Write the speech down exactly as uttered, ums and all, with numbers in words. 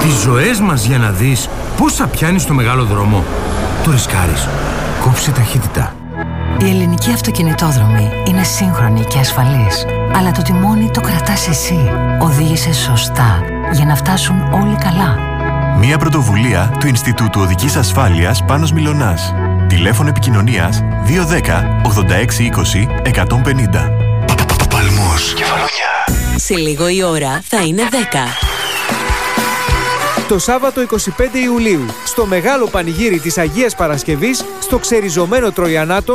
Τις ζωές μας για να δεις πόσα πιάνεις στο μεγάλο δρόμο. Το ρισκάρεις. Κόψε ταχύτητα. Η ελληνική αυτοκινητόδρομη είναι σύγχρονη και ασφαλής. Αλλά το τιμόνι το κρατάς εσύ. Οδήγησε σωστά για να φτάσουν όλοι καλά. Μια πρωτοβουλία του Ινστιτούτου Οδικής Ασφάλειας Πάνος Μιλωνάς. Τηλέφωνο επικοινωνίας δύο ένα μηδέν ογδόντα έξι είκοσι εκατόν πενήντα. Παλμός, Κεφαλονιά. Σε λίγο η ώρα θα είναι δέκα. Το Σάββατο εικοστή πέμπτη Ιουλίου, στο μεγάλο πανηγύρι της Αγίας Παρασκευής, στο ξεριζωμένο Τροϊανάτο,